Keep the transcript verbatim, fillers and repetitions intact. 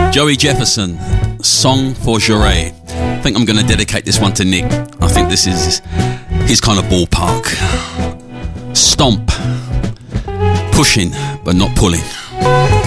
Joey Jefferson, Song for Jarre. I think I'm going to dedicate this one to Nick. I think this is his kind of ballpark. Stomp. Pushing, but not pulling.